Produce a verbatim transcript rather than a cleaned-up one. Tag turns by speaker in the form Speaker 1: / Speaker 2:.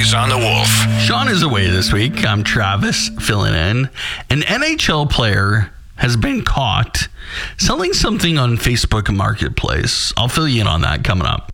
Speaker 1: Eyes on the Wolf.
Speaker 2: Sean is away this week. I'm Travis, filling in. An N H L player has been caught selling something on Facebook Marketplace. I'll fill you in on that coming up.